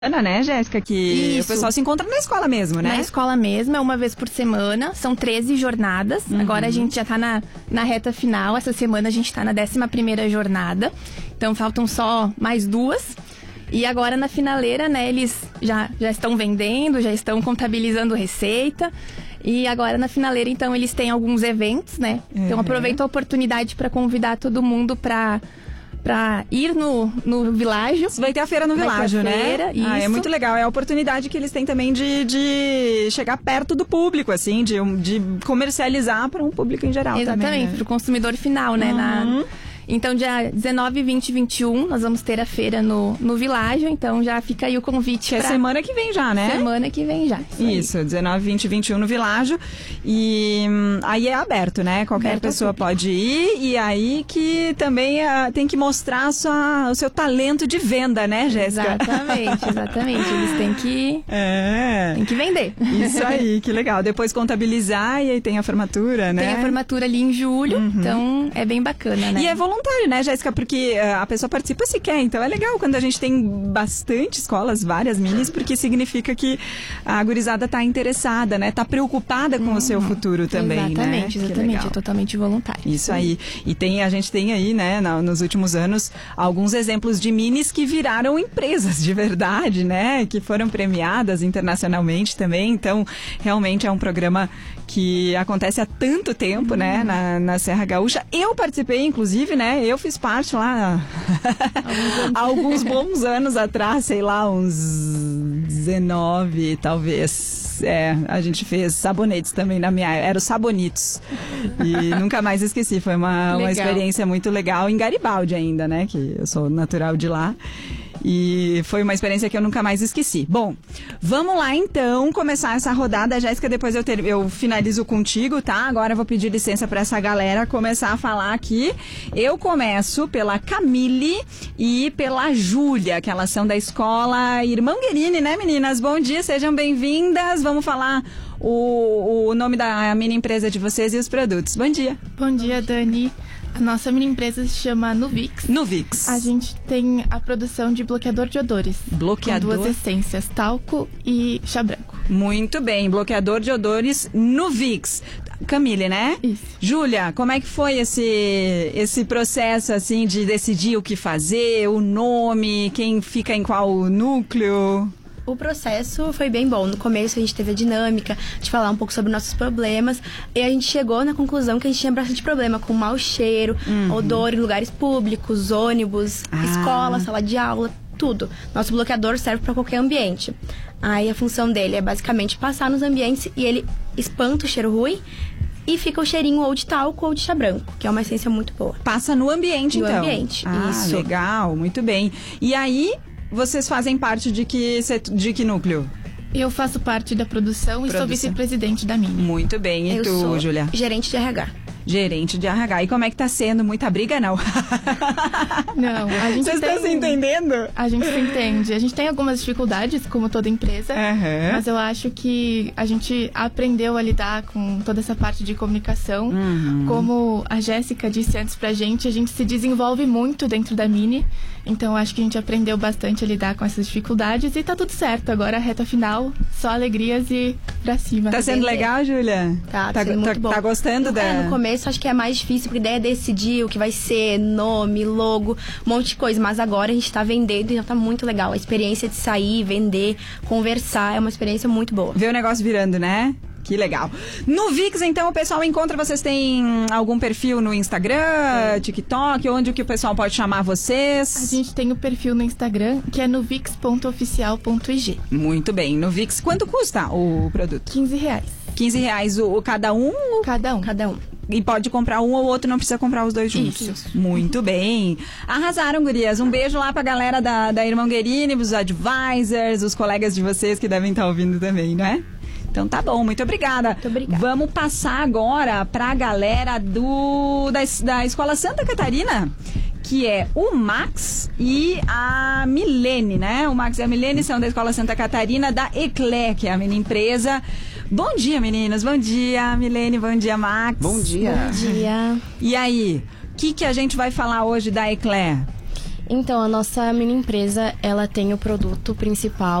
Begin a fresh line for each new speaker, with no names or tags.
Né, Jéssica, que
Isso.
o pessoal se encontra na escola mesmo, né?
Na escola mesmo, é uma vez por semana, são 13 jornadas. Agora a gente já tá na reta final, essa semana a gente tá na 11ª jornada, então faltam só mais 2. E agora na finaleira, né, eles já estão vendendo, já estão contabilizando receita. E agora na finaleira, então, eles têm alguns eventos, né? Então aproveito a oportunidade para convidar todo mundo para ir no Világio.
Vai ter a feira no Világio, né?
Feira, isso.
É muito legal. É a oportunidade que eles têm também de chegar perto do público, assim, de comercializar para um público em geral.
Exatamente,
também, né?
para o consumidor final, né? Então, dia 19, 20 e 21, nós vamos ter a feira no Világio. Então, já fica aí o convite.
Que é semana que vem já, né?
Semana que vem já.
Isso, 19, 20 e 21 no Világio. E aí é aberto, né? Qualquer pessoa pode ir. E aí que também tem que mostrar o seu talento de venda, né, Jéssica?
Exatamente. Eles têm que vender.
Isso aí, que legal. Depois contabilizar e aí tem a formatura, né?
Tem a formatura ali em julho. Então, é bem bacana, né?
E é voluntário, né, Jéssica? Porque a pessoa participa se quer. Então é legal quando a gente tem bastante escolas, várias minis, porque significa que a gurizada tá interessada, né? Tá preocupada com o seu futuro também,
exatamente,
né?
Exatamente, é totalmente voluntário.
Isso aí. E a gente tem aí, né, nos últimos anos, alguns exemplos de minis que viraram empresas de verdade, né? Que foram premiadas internacionalmente também. Então, realmente é um programa que acontece há tanto tempo, né, na Serra Gaúcha. Eu participei, inclusive, né, eu fiz parte lá há alguns bons anos atrás, sei lá, uns 19, talvez. A gente fez sabonetes também na minha... Era os Sabonitos. E nunca mais esqueci. Foi uma experiência muito legal em Garibaldi ainda, né, que eu sou natural de lá. E foi uma experiência que eu nunca mais esqueci. Bom, vamos lá então começar essa rodada. Jéssica, depois eu finalizo contigo, tá? Agora eu vou pedir licença para essa galera começar a falar aqui. Eu começo pela Camille e pela Júlia, que elas são da escola Irmão Guerini, né, meninas? Bom dia, sejam bem-vindas. Vamos falar o nome da mini empresa de vocês e os produtos. Bom dia.
Bom dia, Dani. A nossa mini empresa se chama Nuvix.
Nuvix.
A gente tem a produção de bloqueador de odores.
Bloqueador.
Com 2 essências, talco e chá branco.
Muito bem, bloqueador de odores Nuvix. Camille, né?
Isso.
Júlia, como é que foi esse processo, assim, de decidir o que fazer, o nome, quem fica em qual núcleo?
O processo foi bem bom. No começo a gente teve a dinâmica de falar um pouco sobre nossos problemas e a gente chegou na conclusão que a gente tinha bastante problema com mau cheiro, odor em lugares públicos, ônibus, escola, sala de aula, tudo. Nosso bloqueador serve para qualquer ambiente. Aí a função dele é basicamente passar nos ambientes e ele espanta o cheiro ruim e fica o cheirinho ou de talco ou de chá branco, que é uma essência muito boa.
Passa no ambiente, então?
No ambiente, isso.
Legal, muito bem. E aí... Vocês fazem parte de que núcleo?
Eu faço parte da produção e sou vice-presidente da Mini.
Muito bem. E
eu
tu,
sou
Júlia?
Gerente de RH.
Gerente de RH. E como é que tá sendo? Muita briga, não?
Não, a gente
Vocês estão se entendendo?
A gente se entende. A gente tem algumas dificuldades, como toda empresa, mas eu acho que a gente aprendeu a lidar com toda essa parte de comunicação. Como a Jéssica disse antes pra gente, a gente se desenvolve muito dentro da Mini. Então, acho que a gente aprendeu bastante a lidar com essas dificuldades e tá tudo certo. Agora, a reta final, só alegrias e pra cima.
Tá sendo legal, Júlia?
Tá sendo muito bom.
Tá gostando
No começo, acho que é mais difícil, porque a ideia é decidir o que vai ser, nome, logo, um monte de coisa. Mas agora a gente tá vendendo e já tá muito legal. A experiência de sair, vender, conversar, é uma experiência muito boa.
Ver o negócio virando, né? Que legal. No Vix, então, o pessoal encontra, vocês têm algum perfil no Instagram, TikTok, onde que o pessoal pode chamar vocês?
A gente tem o perfil no Instagram, que é nuvix.oficial.ig.
Muito bem. No Vix, quanto custa o produto?
R$15.
R$15 cada um?
Cada um.
E pode comprar um ou outro, não precisa comprar os dois juntos.
Isso.
Muito bem. Arrasaram, gurias. Um beijo lá pra galera da Irmão Guerini, os advisors, os colegas de vocês que devem estar ouvindo também, né? Então tá bom, muito obrigada.
Muito obrigada.
Vamos passar agora pra galera da Escola Santa Catarina, que é o Max e a Milene, né? O Max e a Milene são da Escola Santa Catarina, da Eclé, que é a minha empresa. Bom dia, meninas. Bom dia, Milene. Bom dia, Max.
Bom dia.
Bom dia.
E aí, o que a gente vai falar hoje da Eclé?
Então, a nossa mini empresa, ela tem o produto principal